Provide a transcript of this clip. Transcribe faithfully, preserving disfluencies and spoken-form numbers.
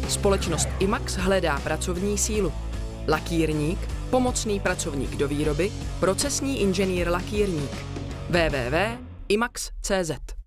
Společnost IMAX hledá pracovní sílu. Lakírník, pomocný pracovník do výroby, procesní inženýr lakírník. w w w tečka imax tečka cz